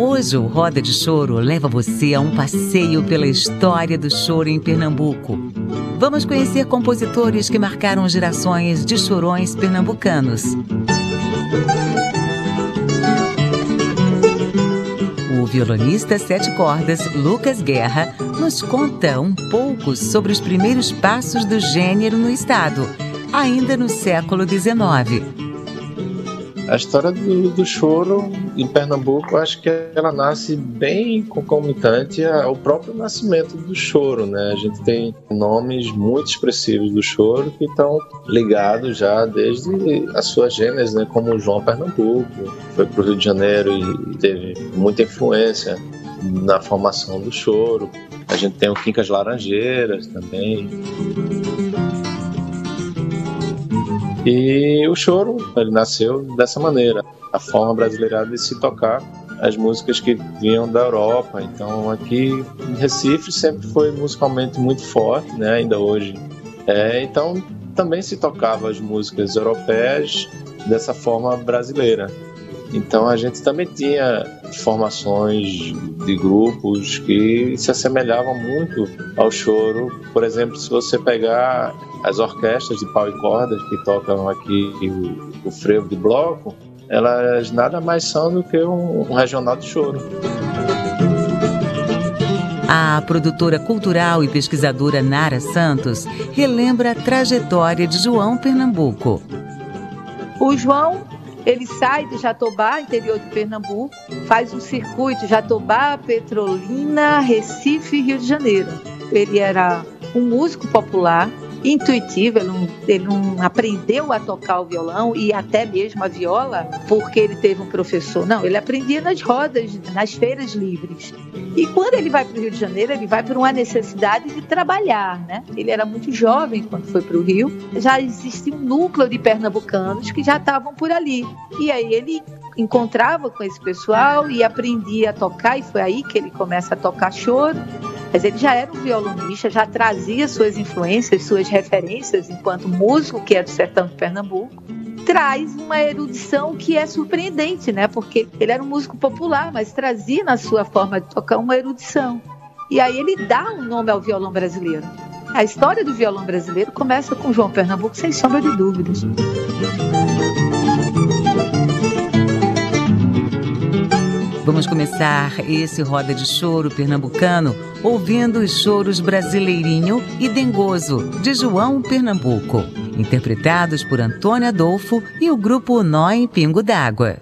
Hoje o Roda de Choro leva você a um passeio pela história do choro em Pernambuco. Vamos conhecer compositores que marcaram gerações de chorões pernambucanos. O violonista 7 cordas Lucas Guerra nos conta um pouco sobre os primeiros passos do gênero no estado, ainda no século XIX. A história do choro em Pernambuco, acho que ela nasce bem concomitante ao próprio nascimento do choro, né? A gente tem nomes muito expressivos do choro que estão ligados já desde a sua gênese, né? Como o João Pernambuco, foi para o Rio de Janeiro e teve muita influência na formação do choro. A gente tem o Quincas Laranjeiras também. E o choro, ele nasceu dessa maneira, a forma brasileira de se tocar as músicas que vinham da Europa. Então aqui em Recife sempre foi musicalmente muito forte, né? Ainda hoje. Então também se tocava as músicas europeias dessa forma brasileira. Então a gente também tinha formações de grupos que se assemelhavam muito ao choro. Por exemplo, se você pegar as orquestras de pau e cordas que tocam aqui o frevo de bloco, elas nada mais são do que um regional de choro. A produtora cultural e pesquisadora Nara Santos relembra a trajetória de João Pernambuco. O João, ele sai de Jatobá, interior de Pernambuco, faz um circuito Jatobá, Petrolina, Recife e Rio de Janeiro. Ele era um músico popular, intuitivo, ele não aprendeu a tocar o violão e até mesmo a viola porque ele teve um professor. Não, ele aprendia nas rodas, nas feiras livres. E quando ele vai para o Rio de Janeiro, ele vai por uma necessidade de trabalhar, né? Ele era muito jovem quando foi para o Rio. Já existia um núcleo de pernambucanos que já estavam por ali. E aí ele encontrava com esse pessoal e aprendia a tocar, e foi aí que ele começa a tocar choro. Mas ele já era um violonista, já trazia suas influências, suas referências enquanto músico, que é do sertão de Pernambuco. Traz uma erudição que é surpreendente, né? Porque ele era um músico popular, mas trazia na sua forma de tocar uma erudição. E aí ele dá um nome ao violão brasileiro. A história do violão brasileiro começa com João Pernambuco, sem sombra de dúvidas. Vamos começar esse Roda de Choro pernambucano ouvindo os choros Brasileirinho e Dengoso, de João Pernambuco, interpretados por Antônio Adolfo e o grupo Nó em Pingo d'Água.